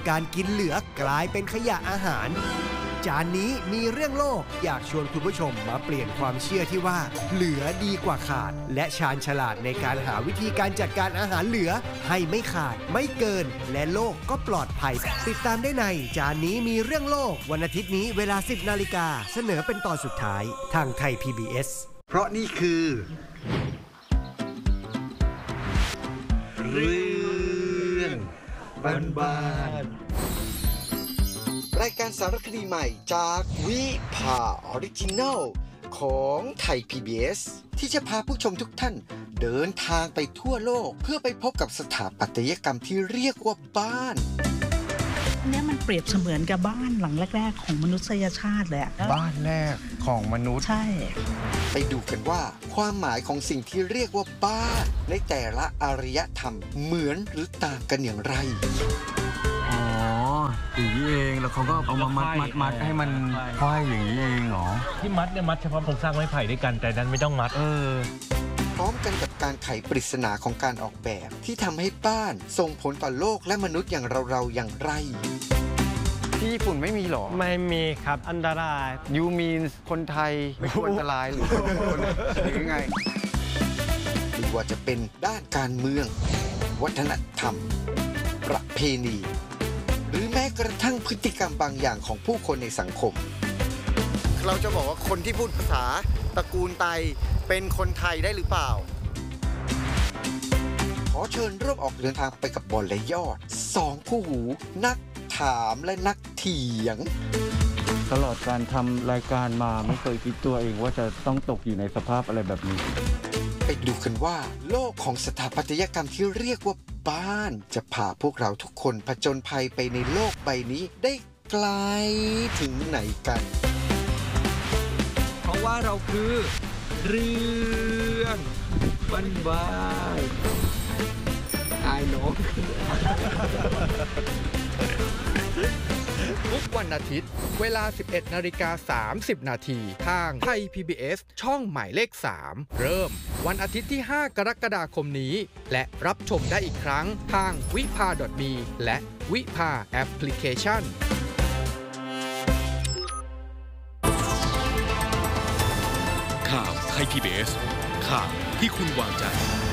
การกินเหลือกลายเป็นขยะอาหารจานนี้มีเรื่องโลกอยากชวนคุณผู้ชมมาเปลี่ยนความเชื่อที่ว่าเหลือดีกว่าขาดและชาญฉลาดในการหาวิธีการจัดการอาหารเหลือให้ไม่ขาดไม่เกินและโลกก็ปลอดภัยติดตามได้ในจานนี้มีเรื่องโลกวันอาทิตย์นี้เวลา 10 นาฬิกาเสนอเป็นตอนสุดท้ายทางไทย PBS เพราะนี่คือเรื่องบ้านรายการสารคดีใหม่จากวิภาออริจินัลของไทย PBS ที่จะพาผู้ชมทุกท่านเดินทางไปทั่วโลกเพื่อไปพบกับสถาปัตยกรรมที่เรียกว่าบ้านเนี่ยมันเปรียบเสมือนกับบ้านหลังแรกๆของมนุษยชาติเลยบ้านแรกของมนุษย์ใช่ไปดูกันว่าความหมายของสิ่งที่เรียกว่าบ้านในแต่ละอารยธรรมเหมือนหรือต่างกันอย่างไรอย่างนี้เองแล้วเขาก็เอามามัดให้มันไขว้อย่างนี้เองเหรอที่มัดเนี่ยมัดเฉพาะโครงสร้างไม้ไผ่ด้วยกันแต่นั้นไม่ต้องมัดพร้อมกันกับการไขปริศนาของการออกแบบที่ทำให้บ้านส่งผลต่อโลกและมนุษย์อย่างเราอย่างไรที่ญี่ปุ่นไม่มีหรอไม่มีครับอันตราย You mean คนไทยไม่ควรอันตรายหรือคนหรือไงหรือว่าจะเป็นด้านการเมืองวัฒนธรรมประเพณีหรือแม้กระทั่งพฤติกรรมบางอย่างของผู้คนในสังคมเราจะบอกว่าคนที่พูดภาษาตระกูลไตเป็นคนไทยได้หรือเปล่าขอเชิญร่วมออกเดินทางไปกับบอลและยอดสองคู่หูนักถามและนักเถียงตลอดการทำรายการมาไม่เคยคิดตัวเองว่าจะต้องตกอยู่ในสภาพอะไรแบบนี้ไปดูกันว่าโลกของสถาปัตยกรรมที่เรียกว่าบ้านจะพาพวกเราทุกคนผจญภัยไปในโลกใบนี้ได้ไกลถึงไหนกันเพราะว่าเราคือเรื่องบ้านไอ้น้องทุกวันอาทิตย์เวลา 11:30 น.ทางไทย PBS ช่องหมายเลข 3 เริ่มวันอาทิตย์ที่ 5 กรกฎาคมนี้และรับชมได้อีกครั้งทางวิภา .me และวิภาแอปพลิเคชันข่าวไทย PBS ข่าวที่คุณวางใจ